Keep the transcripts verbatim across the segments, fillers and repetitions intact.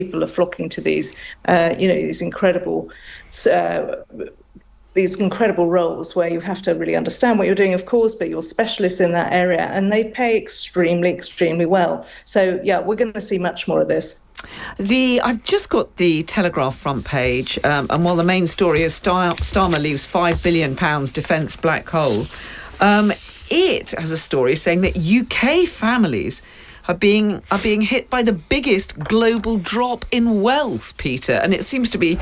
people are flocking to these, uh, you know, these incredible, uh, these incredible roles where you have to really understand what you're doing, of course, but you're specialists in that area, and they pay extremely, extremely well. So, yeah, we're going to see much more of this. The I've just got the Telegraph front page, um, and while the main story is Star- Starmer leaves five billion pounds defence black hole, um, it has a story saying that U K families are being are being hit by the biggest global drop in wealth, Peter, and it seems to be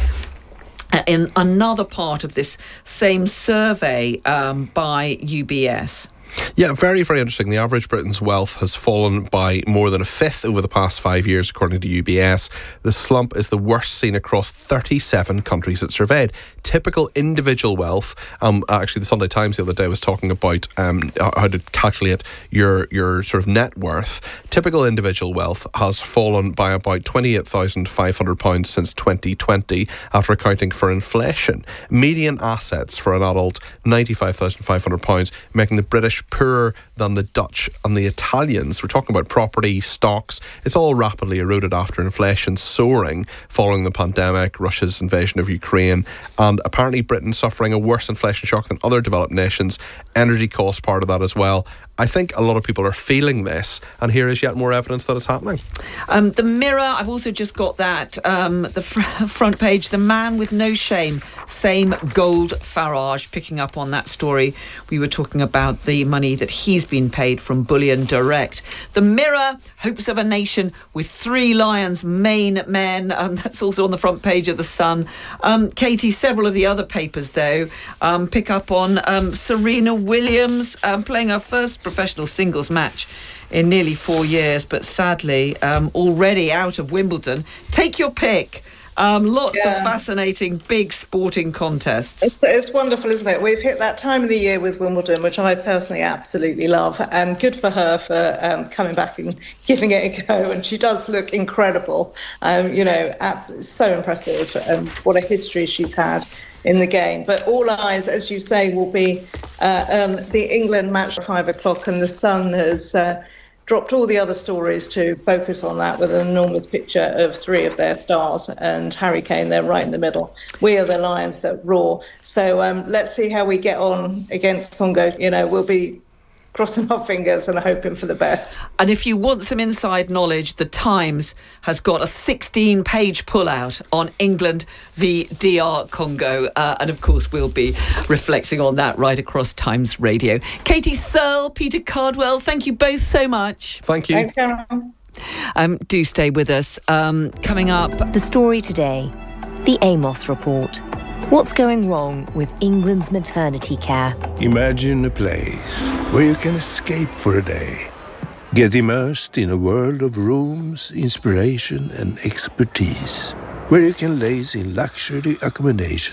in another part of this same survey um, by U B S. Yeah, very, very interesting. The average Britain's wealth has fallen by more than a fifth over the past five years, according to U B S. The slump is the worst seen across thirty-seven countries it surveyed. Typical individual wealth, um, actually the Sunday Times the other day was talking about um, how to calculate your, your sort of net worth. Typical individual wealth has fallen by about twenty-eight thousand five hundred pounds since twenty twenty after accounting for inflation. Median assets for an adult, ninety-five thousand five hundred pounds, making the British poorer than the Dutch and the Italians. We're talking about property, stocks. It's all rapidly eroded after inflation soaring following the pandemic, Russia's invasion of Ukraine, and apparently Britain suffering a worse inflation shock than other developed nations. Energy costs part of that as well. I think a lot of people are feeling this, and here is yet more evidence that it's happening. Um, the Mirror, I've also just got that, um, the fr- front page, the man with no shame, same gold Farage, picking up on that story. We were talking about the money that he's been paid from Bullion Direct. The Mirror, hopes of a nation with three lions, main men. Um, that's also on the front page of The Sun. Um, Katie, several of the other papers, though, um, pick up on um, Serena Williams um, playing her first professional singles match in nearly four years, but sadly um, already out of Wimbledon. Take your pick. Um, lots yeah. of fascinating big sporting contests. It's, it's wonderful, isn't it? We've hit that time of the year with Wimbledon, which I personally absolutely love, and good for her for um, coming back and giving it a go. And she does look incredible. Um, you know, so impressive. Um, what a history she's had in the game. But all eyes, as you say, will be uh, um, the England match at five o'clock, and the Sun has uh, dropped all the other stories to focus on that with an enormous picture of three of their stars, and Harry Kane, they're right in the middle. We are the lions that roar. So um, let's see how we get on against Congo. You know, we'll be crossing our fingers and hoping for the best. And if you want some inside knowledge, the Times has got a sixteen-page pullout on England v D R Congo. Uh, and of course, we'll be reflecting on that right across Times Radio. Katie Searle, Peter Cardwell, thank you both so much. Thank you. Thanks, Caroline. Um, do stay with us. Um, coming up... The story today, the Amos Report. What's going wrong with England's maternity care? Imagine a place where you can escape for a day. Get immersed in a world of rooms, inspiration and expertise. Where you can laze in luxury accommodation.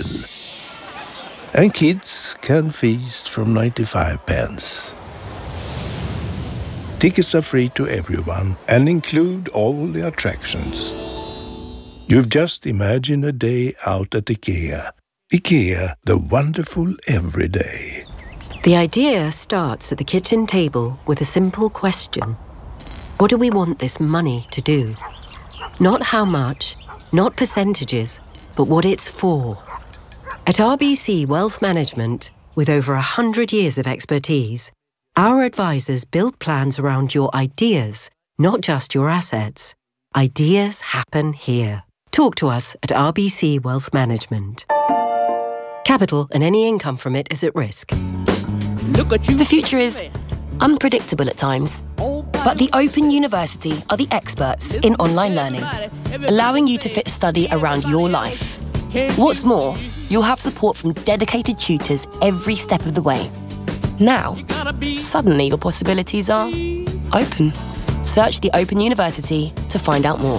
And kids can feast from ninety-five pence. Tickets are free to everyone and include all the attractions. You've just imagined a day out at IKEA. IKEA, the wonderful everyday. The idea starts at the kitchen table with a simple question. What do we want this money to do? Not how much, not percentages, but what it's for. At R B C Wealth Management, with over one hundred years of expertise, our advisors build plans around your ideas, not just your assets. Ideas happen here. Talk to us at R B C Wealth Management. Capital and any income from it is at risk. Look at you. The future is unpredictable at times, but the Open University are the experts in online learning, allowing you to fit study around your life. What's more, you'll have support from dedicated tutors every step of the way. Now, suddenly your possibilities are open. Search the Open University to find out more.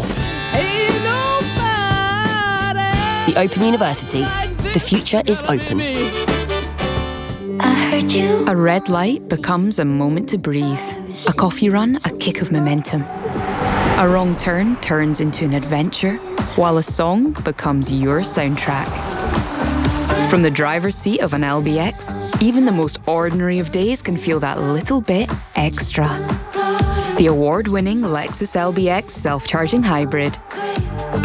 The Open University. The future is open. I heard you. A red light becomes a moment to breathe. A coffee run, a kick of momentum. A wrong turn turns into an adventure, while a song becomes your soundtrack. From the driver's seat of an L B X, even the most ordinary of days can feel that little bit extra. The award-winning Lexus L B X self-charging hybrid.